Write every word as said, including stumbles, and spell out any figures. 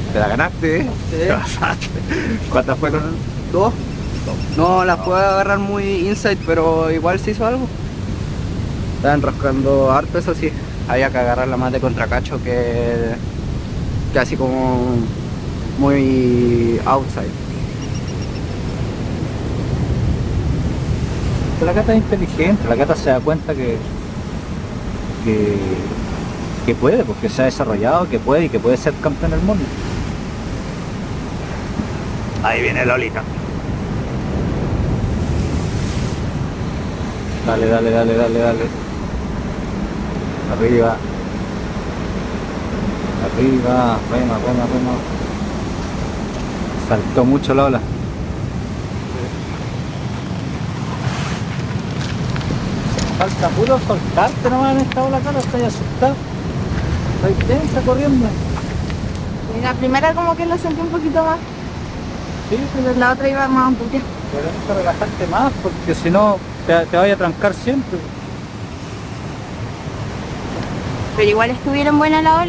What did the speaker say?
Te la ganaste, ¿eh? Sí. Te pasaste. ¿Cuántas fueron? Dos. No las puedo agarrar muy inside, pero igual se hizo algo. Estaba enroscando harto, eso sí. Había que agarrarla más de contracacho que, que así como muy outside. La Cata es inteligente, la Cata se da cuenta que, que, que puede, porque se ha desarrollado, que puede y que puede ser campeón del mundo. Ahí viene Lolita. Dale, dale, dale, dale, dale. Arriba. Arriba, rema, rema, rema. Saltó mucho la ola. Falta puro soltarte nomás en esta ola, cara, estoy asustado. Estoy tensa corriendo. Y la primera como que la sentí un poquito más, Sí, pero la otra iba más amplia. pero tienes que relajarte más porque si no te, te vaya a trancar siempre. Pero igual estuvieron buenas la ola.